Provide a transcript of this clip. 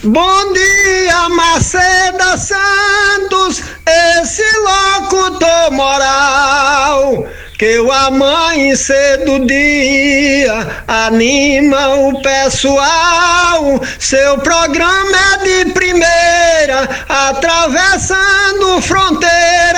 Bom dia, Maceda Santos, esse locutor moral, que o amanhecer do dia anima o pessoal. Seu programa é de primeira, atravessando fronteira.